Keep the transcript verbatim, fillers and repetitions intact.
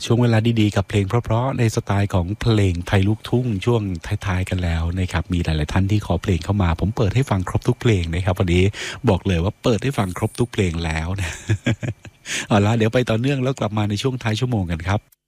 ช่วงเวลาดีๆกับเพลงเพราะๆในสไตล์ของเพลงไทยลูกทุ่งช่วงท้ายๆกันแล้วนะครับมีหลายๆท่านที่ขอเพลงเข้ามาผมเปิดให้ฟังครบทุกเพลงนะครับวันนี้บอกเลยว่าเปิดให้ฟังครบทุกเพลงแล้วนะ เอาละเดี๋ยวไปต่อเนื่องแล้วกลับมาในช่วงท้ายชั่วโมงกันครับ